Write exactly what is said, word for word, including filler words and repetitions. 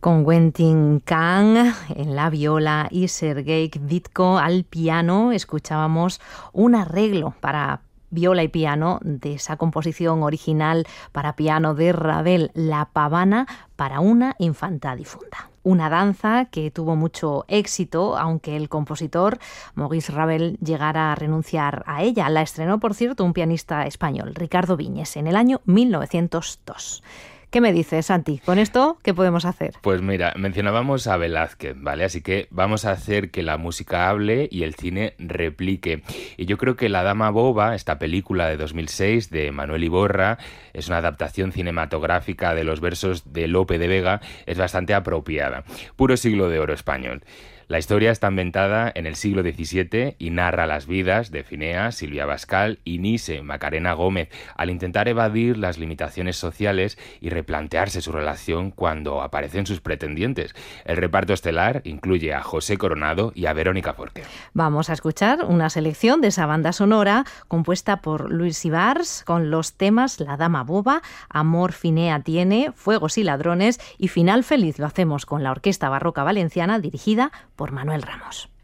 Con Wenting Kang en la viola y Sergei Ditko al piano, escuchábamos un arreglo para viola y piano de esa composición original para piano de Ravel, La Pavana para una infanta difunda. Una danza que tuvo mucho éxito, aunque el compositor Maurice Ravel llegara a renunciar a ella. La estrenó, por cierto, un pianista español, Ricardo Viñes, en el año mil novecientos dos. ¿Qué me dices, Santi? ¿Con esto qué podemos hacer? Pues mira, mencionábamos a Velázquez, ¿vale? Así que vamos a hacer que la música hable y el cine replique. Y yo creo que La Dama Boba, esta película de dos mil seis de Manuel Iborra, es una adaptación cinematográfica de los versos de Lope de Vega, es bastante apropiada. Puro siglo de oro español. La historia está ambientada en el siglo diecisiete y narra las vidas de Finea, Silvia Abascal y Nise, Macarena Gómez, al intentar evadir las limitaciones sociales y replantearse su relación cuando aparecen sus pretendientes. El reparto estelar incluye a José Coronado y a Verónica Forqué. Vamos a escuchar una selección de esa banda sonora compuesta por Luis Ibars con los temas La Dama Boba, Amor Finea tiene, Fuegos y ladrones y Final feliz. Lo hacemos con la Orquesta Barroca Valenciana dirigida por Manuel Ramos.